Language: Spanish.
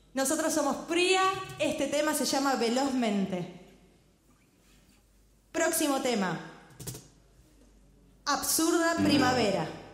Nosotros somos Pría, este tema se llama Velozmente. Próximo tema. Absurda primavera.